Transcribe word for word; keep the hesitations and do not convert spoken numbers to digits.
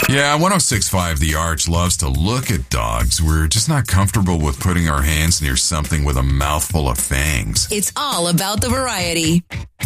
Yeah, one oh six point five The Arch loves to look at dogs. We're just not comfortable with putting our hands near something with a mouthful of fangs. It's all about the variety.